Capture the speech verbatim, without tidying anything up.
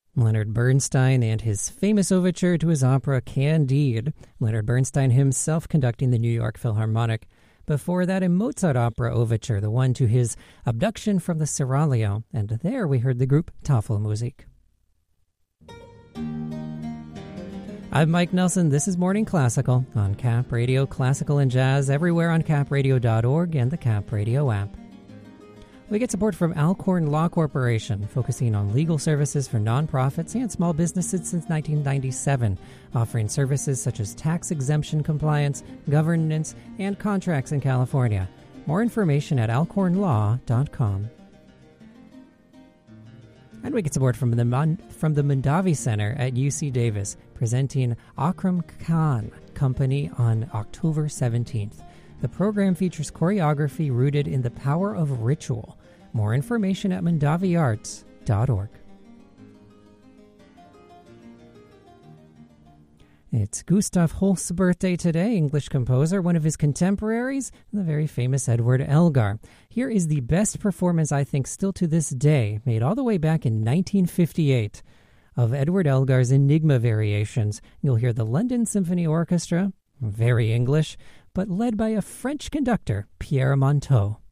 Leonard Bernstein and his famous overture to his opera Candide, Leonard Bernstein himself conducting the New York Philharmonic. Before that, a Mozart opera overture, the one to his Abduction from the Seraglio, and there we heard the group Tafelmusik. I'm Mike Nelson. This is Morning Classical on Cap Radio, Classical and Jazz, everywhere on cap radio dot org and the Cap Radio app. We get support from Alcorn Law Corporation, focusing on legal services for nonprofits and small businesses since nineteen ninety-seven, offering services such as tax exemption compliance, governance, and contracts in California. More information at alcorn law dot com. And we get support from the Mon- from the Mondavi Center at U C Davis, presenting Akram Khan Company on October seventeenth. The program features choreography rooted in the power of ritual. More information at mondavi arts dot org. It's Gustav Holst's birthday today, English composer, one of his contemporaries, the very famous Edward Elgar. Here is the best performance, I think, still to this day, made all the way back in nineteen fifty-eight, of Edward Elgar's Enigma Variations. You'll hear the London Symphony Orchestra, very English, but led by a French conductor, Pierre Monteux.